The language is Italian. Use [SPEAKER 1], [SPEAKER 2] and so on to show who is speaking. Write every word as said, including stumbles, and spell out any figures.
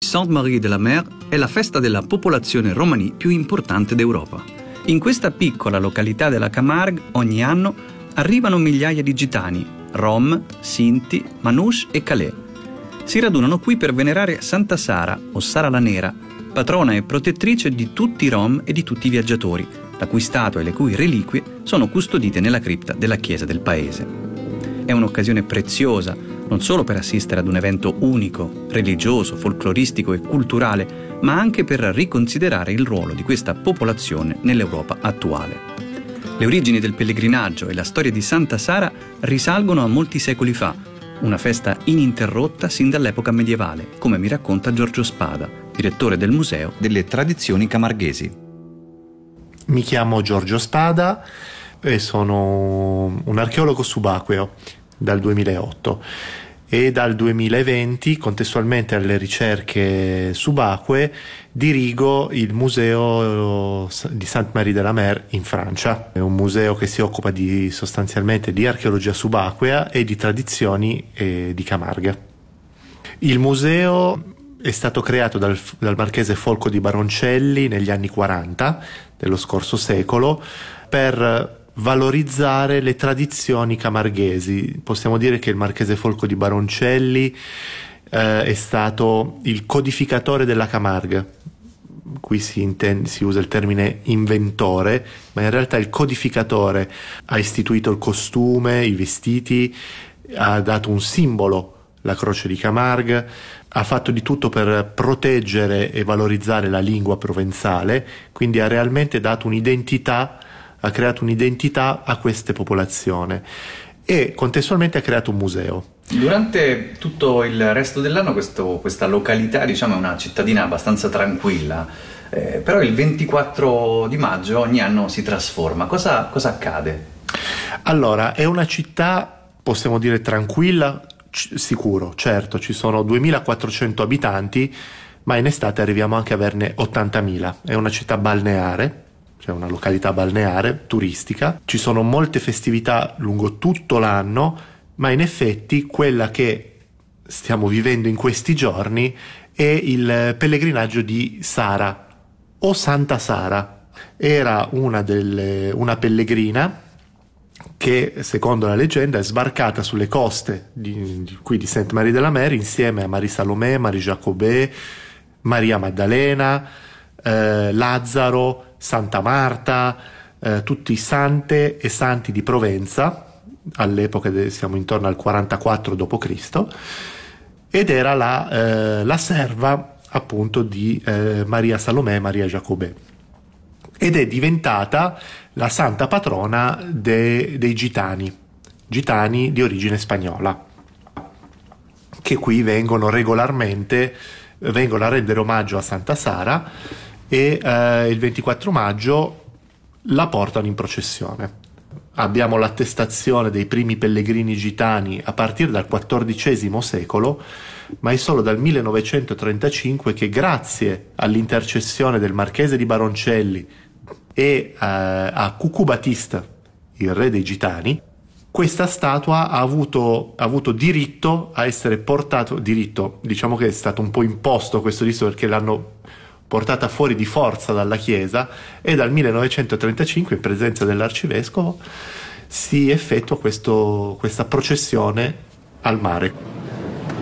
[SPEAKER 1] Sainte-Marie-de-la-Mer è la festa della popolazione romani più importante d'Europa. In questa piccola località della Camargue ogni anno arrivano migliaia di gitani, Rom, Sinti, Manouche e Calais. Si radunano qui per venerare Santa Sara, o Sara la Nera, patrona e protettrice di tutti i Rom e di tutti i viaggiatori, la cui statua e le cui reliquie sono custodite nella cripta della chiesa del paese. È un'occasione preziosa, non solo per assistere ad un evento unico, religioso, folcloristico e culturale, ma anche per riconsiderare il ruolo di questa popolazione nell'Europa attuale. Le origini del pellegrinaggio e la storia di Santa Sara risalgono a molti secoli fa, una festa ininterrotta sin dall'epoca medievale, come mi racconta Giorgio Spada, direttore del Museo delle Tradizioni Camarghesi.
[SPEAKER 2] Mi chiamo Giorgio Spada e sono un archeologo subacqueo dal duemilaotto e dal duemilaventi, contestualmente alle ricerche subacquee, dirigo il museo di Sainte-Marie-de-la-Mer in Francia. È un museo che si occupa di, sostanzialmente di archeologia subacquea e di tradizioni eh, di Camargue. Il museo è stato creato dal, dal marchese Folco di Baroncelli negli anni quaranta dello scorso secolo per valorizzare le tradizioni camarghesi. Possiamo dire che il marchese Folco di Baroncelli eh, è stato il codificatore della Camargue. Qui si, intende, si usa il termine inventore, ma in realtà il codificatore ha istituito il costume, i vestiti, ha dato un simbolo, la croce di Camargue, ha fatto di tutto per proteggere e valorizzare la lingua provenzale, quindi ha realmente dato un'identità, ha creato un'identità a queste popolazioni e contestualmente ha creato un museo.
[SPEAKER 1] Durante tutto il resto dell'anno questo, questa località, diciamo, è una cittadina abbastanza tranquilla, eh, però il ventiquattro di maggio ogni anno si trasforma. Cosa, cosa accade?
[SPEAKER 2] Allora, è una città, possiamo dire, tranquilla, c- sicuro, certo, ci sono duemilaquattrocento abitanti, ma in estate arriviamo anche a averne ottantamila. È una città balneare, cioè una località balneare, turistica. Ci sono molte festività lungo tutto l'anno, ma in effetti quella che stiamo vivendo in questi giorni è il pellegrinaggio di Sara o Santa Sara. Era una, delle, una pellegrina che, secondo la leggenda, è sbarcata sulle coste di, di, qui di Sainte-Marie-de-la-Mer insieme a Marie Salomé, Marie Jacobè, Maria Maddalena, eh, Lazzaro, Santa Marta, eh, tutti sante e santi di Provenza. All'epoca de, siamo intorno al quarantaquattro dopo Cristo, ed era la, eh, la serva appunto di eh, Maria Salomè e Maria Jacobè, ed è diventata la santa patrona de, dei gitani, gitani di origine spagnola, che qui vengono regolarmente, vengono a rendere omaggio a Santa Sara e eh, il ventiquattro maggio la portano in processione. Abbiamo l'attestazione dei primi pellegrini gitani a partire dal quattordicesimo secolo, ma è solo dal millenovecentotrentacinque che, grazie all'intercessione del marchese di Baroncelli e eh, a Cucù Batista, il re dei gitani, questa statua ha avuto, ha avuto diritto a essere portato, diritto, diciamo che è stato un po' imposto questo diritto perché l'hanno portata fuori di forza dalla chiesa, e dal millenovecentotrentacinque, in presenza dell'arcivescovo, si effettua questo, questa processione al mare.